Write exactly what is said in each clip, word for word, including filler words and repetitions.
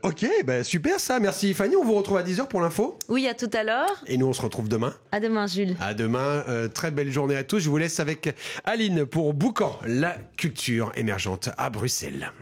Ok, bah super ça, merci Fanny, on vous retrouve à dix heures pour l'info. Oui, à tout à l'heure. Et nous on se retrouve demain. À demain Jules. À demain, euh, très belle journée à tous. Je vous laisse avec Aline pour Boucan, la culture émergente à Bruxelles.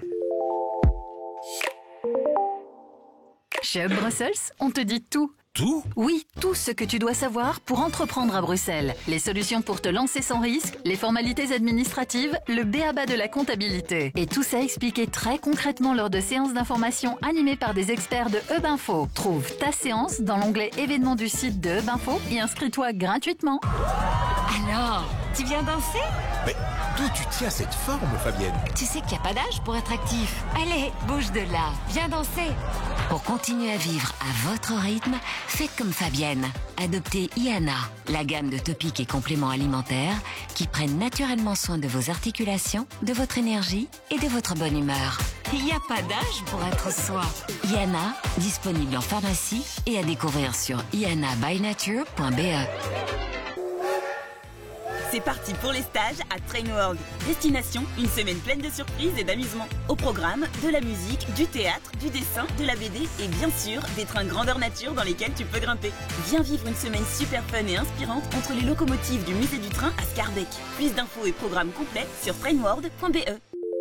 Chez Hub Brussels, on te dit tout. Tout ? Oui, tout ce que tu dois savoir pour entreprendre à Bruxelles. Les solutions pour te lancer sans risque, les formalités administratives, le b a ba de la comptabilité. Et tout ça expliqué très concrètement lors de séances d'information animées par des experts de Hub Info. Trouve ta séance dans l'onglet événements du site de Hub Info et inscris-toi gratuitement. Alors, tu viens danser ? Mais d'où tu tiens cette forme, Fabienne ? Tu sais qu'il n'y a pas d'âge pour être actif. Allez, bouge de là, viens danser. Pour continuer à vivre à votre rythme, faites comme Fabienne. Adoptez Iana, la gamme de topiques et compléments alimentaires qui prennent naturellement soin de vos articulations, de votre énergie et de votre bonne humeur. Il n'y a pas d'âge pour être soi. Iana, disponible en pharmacie et à découvrir sur iana by nature point b e. C'est parti pour les stages à Train World. Destination, une semaine pleine de surprises et d'amusement. Au programme, de la musique, du théâtre, du dessin, de la B D et bien sûr, des trains grandeur nature dans lesquels tu peux grimper. Viens vivre une semaine super fun et inspirante entre les locomotives du musée du train à Scarbeck. Plus d'infos et programmes complets sur trainworld point b e.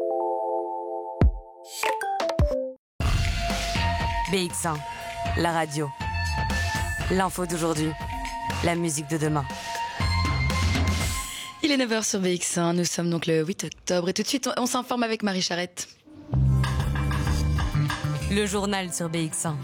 B X un, la radio. L'info d'aujourd'hui, la musique de demain. Il est neuf heures sur B X un, nous sommes donc le huit octobre et tout de suite on, on s'informe avec Marie Charrette. Le journal sur B X un.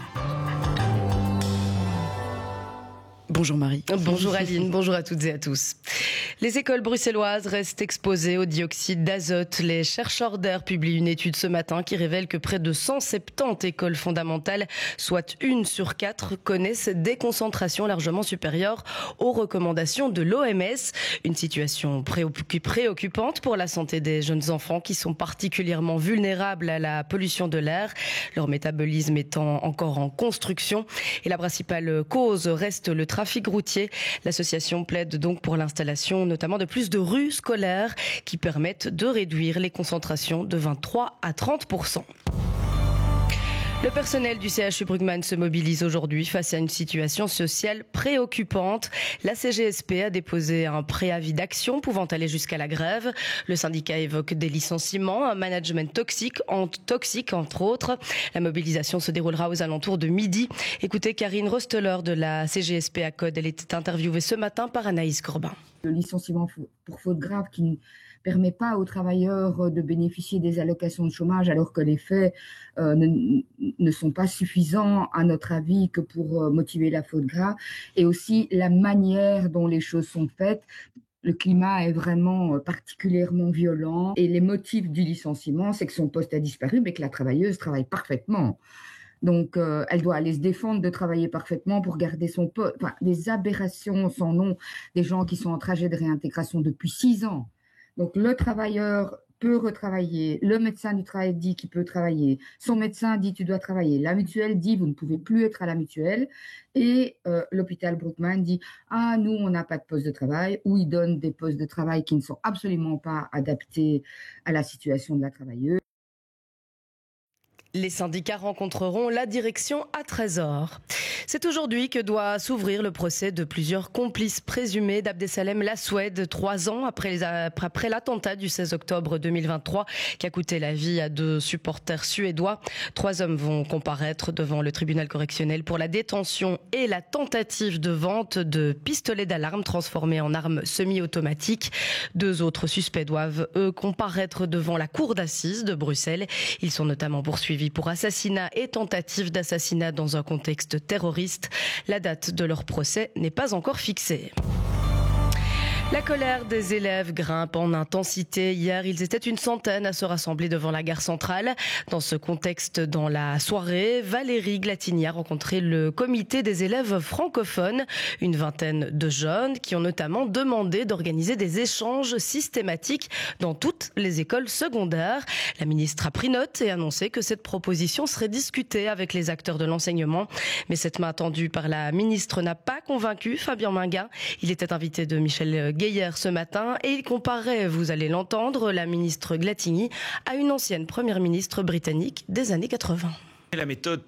Bonjour Marie. Bonjour Aline, bonjour à toutes et à tous. Les écoles bruxelloises restent exposées au dioxyde d'azote. Les chercheurs d'Air publient une étude ce matin qui révèle que près de cent soixante-dix écoles fondamentales, soit une sur quatre, connaissent des concentrations largement supérieures aux recommandations de l'O M S. Une situation préoccupante pour la santé des jeunes enfants qui sont particulièrement vulnérables à la pollution de l'air, leur métabolisme étant encore en construction. Et la principale cause reste le trafic routier. L'association plaide donc pour l'installation notamment de plus de rues scolaires qui permettent de réduire les concentrations de vingt-trois à trente pour cent. Le personnel du C H U Brugmann se mobilise aujourd'hui face à une situation sociale préoccupante. La C G S P a déposé un préavis d'action pouvant aller jusqu'à la grève. Le syndicat évoque des licenciements, un management toxique, en, toxique entre autres. La mobilisation se déroulera aux alentours de midi. Écoutez Karine Rosteler de la C G S P à Code. Elle était interviewée ce matin par Anaïs Corbin. Le licenciement pour faute grave qui ne permet pas aux travailleurs de bénéficier des allocations de chômage alors que les faits euh, ne, ne sont pas suffisants à notre avis que pour euh, motiver la faute grave, et aussi la manière dont les choses sont faites. Le climat est vraiment particulièrement violent et les motifs du licenciement, c'est que son poste a disparu mais que la travailleuse travaille parfaitement. Donc, euh, elle doit aller se défendre de travailler parfaitement pour garder son poste. Enfin, des aberrations sans nom, des gens qui sont en trajet de réintégration depuis six ans. Donc, le travailleur peut retravailler, le médecin du travail dit qu'il peut travailler, son médecin dit tu dois travailler, la mutuelle dit vous ne pouvez plus être à la mutuelle, et euh, l'hôpital Brugmann dit ah nous on n'a pas de poste de travail, ou il donne des postes de travail qui ne sont absolument pas adaptés à la situation de la travailleuse. Les syndicats rencontreront la direction à treize heures. C'est aujourd'hui que doit s'ouvrir le procès de plusieurs complices présumés d'Abdesalem Laswed, trois ans après, les, après l'attentat du seize octobre deux mille vingt-trois qui a coûté la vie à deux supporters suédois. Trois hommes vont comparaître devant le tribunal correctionnel pour la détention et la tentative de vente de pistolets d'alarme transformés en armes semi-automatiques. Deux autres suspects doivent, eux, comparaître devant la cour d'assises de Bruxelles. Ils sont notamment poursuivis pour assassinat et tentative d'assassinat dans un contexte terroriste. La date de leur procès n'est pas encore fixée. La colère des élèves grimpe en intensité. Hier, ils étaient une centaine à se rassembler devant la gare centrale. Dans ce contexte, dans la soirée, Valérie Glatini a rencontré le comité des élèves francophones, une vingtaine de jeunes qui ont notamment demandé d'organiser des échanges systématiques dans toutes les écoles secondaires. La ministre a pris note et annoncé que cette proposition serait discutée avec les acteurs de l'enseignement. Mais cette main tendue par la ministre n'a pas convaincu Fabien Minguin. Il était invité de Michel Guéyer ce matin et il comparait, vous allez l'entendre, la ministre Glatini à une ancienne première ministre britannique des années quatre-vingts. La méthode